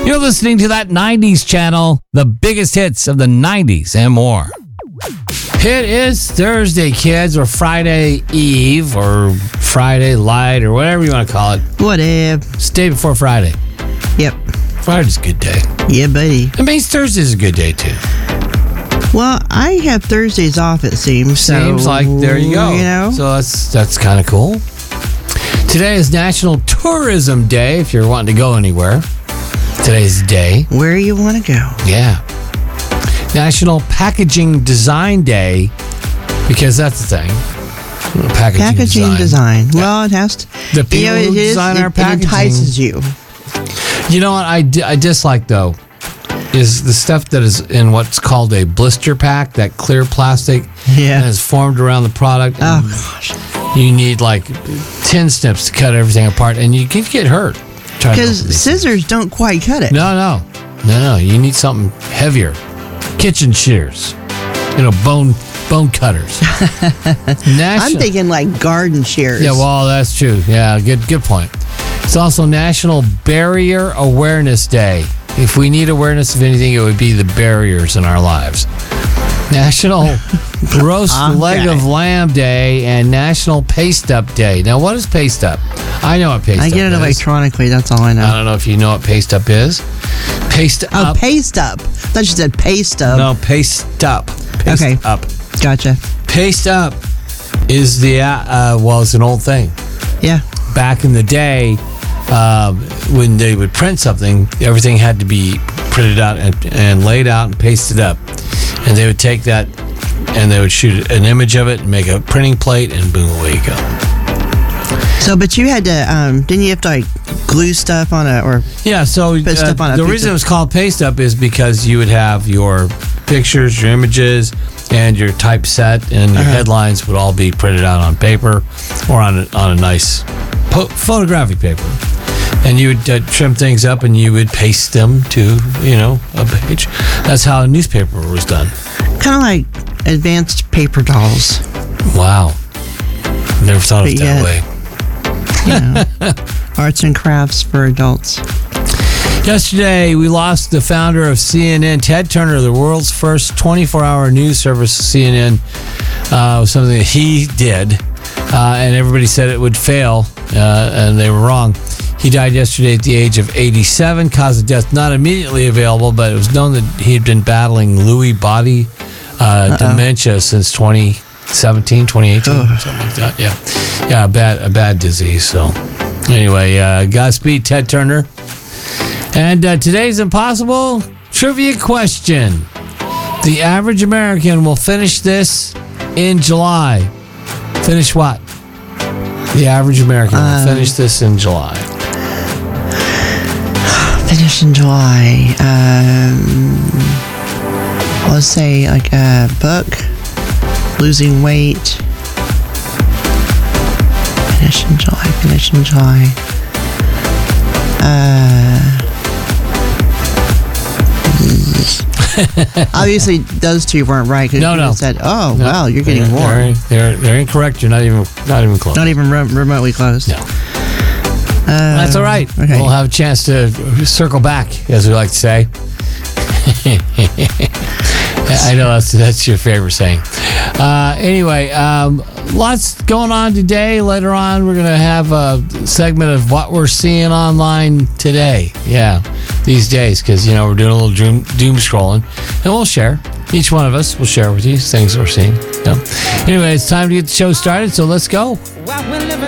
You're listening to that 90s channel, the biggest hits of the 90s and more. It is Thursday, kids, or Friday Eve, or Friday Light, or whatever you want to call it. Whatever. It's the day before Friday. Yep. Friday's a good day. Yeah, buddy. It means Thursday's a good day, too. Well, I have Thursdays off, it seems. Seems so, like, there you go. You know? So that's kind of cool. Today is National Tourism Day, if you're wanting to go anywhere. Today's the day. Where you want to go. Yeah. National Packaging Design Day, because that's the thing. Packaging design. Yeah. Well, it has to. The people who design our packaging. It entices you. You know what I dislike, though, is the stuff that is in what's called a blister pack, that clear plastic that is formed around the product. Oh, gosh. You need like 10 snips to cut everything apart, and you can get hurt. Because scissors don't quite cut it. No. You need something heavier. Kitchen shears. Bone cutters. I'm thinking like garden shears. Yeah, well, that's true. Yeah, good point. It's also National Barrier Awareness Day. If we need awareness of anything, it would be the barriers in our lives. National Roast Leg of Lamb Day and National Paste Up Day. Now, what is Paste Up? I know what Paste Up is. I get it electronically, that's all I know. I don't know if you know what Paste Up is. Paste Up. Oh, Paste Up. I thought you said Paste Up. No, Paste Up. Paste Up. Gotcha. Paste Up is it's an old thing. Yeah. Back in the day, when they would print something, everything had to be printed out and laid out and pasted up. And they would take that and they would shoot an image of it and make a printing plate, and boom, away you go. So, but you had to, didn't you have to like glue stuff on Yeah, so put stuff on the reason it was called Paste Up is because you would have your pictures, your images, and your typeset, and your headlines would all be printed out on paper or on a nice photographic paper. And you would trim things up and you would paste them to, a page. That's how a newspaper was done. Kind of like advanced paper dolls. Wow. Never thought of it that way. Arts and crafts for adults. Yesterday, we lost the founder of CNN, Ted Turner, the world's first 24-hour news service. CNN was something that he did, and everybody said it would fail, and they were wrong. He died yesterday at the age of 87. Cause of death not immediately available, but it was known that he had been battling Lewy body dementia since 2017, 2018, something like that. Yeah, a bad disease. So anyway, Godspeed, Ted Turner. And today's impossible trivia question. The average American will finish this in July. Finish what? The average American will finish this in July. Finish in July. Let's say like a book. Losing weight. Finish in July. Obviously, those two weren't right. No. Said, wow, you're getting warm. They're incorrect. You're not even close. Not even remotely close. No. That's all right. Okay. We'll have a chance to circle back, as we like to say. I know that's your favorite saying. Anyway, lots going on today. Later on, we're going to have a segment of what we're seeing online today. Yeah, these days, because, we're doing a little doom scrolling. And we'll share. Each one of us will share with you things we're seeing. Anyway, it's time to get the show started, so let's go.